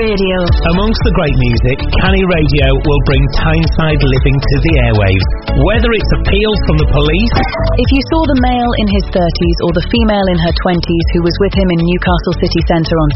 Radio. Amongst the great music, Canny Radio will bring Tyneside living to the airwaves. Whether it's appeals from the police... If you saw the male in his 30s or the female in her 20s who was with him in Newcastle city centre on